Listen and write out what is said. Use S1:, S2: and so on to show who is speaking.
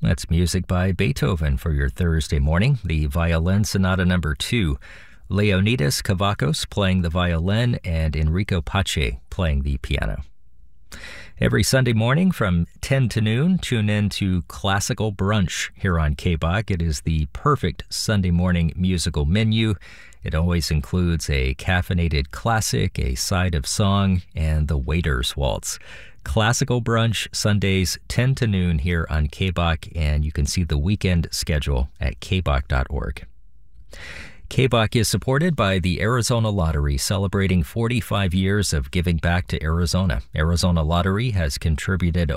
S1: That's music by Beethoven for your Thursday morning. The Violin Sonata No. 2. Leonidas Kavakos playing the violin and Enrico Pace playing the piano. Every Sunday morning from 10 to noon, tune in to Classical Brunch here on KBOC. It is the perfect Sunday morning musical menu. It always includes a caffeinated classic, a side of song, and the Waiter's Waltz. Classical Brunch, Sundays 10 to noon here on KBOC, and you can see the weekend schedule at kbok.org. KBOC is supported by the Arizona Lottery, celebrating 45 years of giving back to Arizona. Arizona Lottery has contributed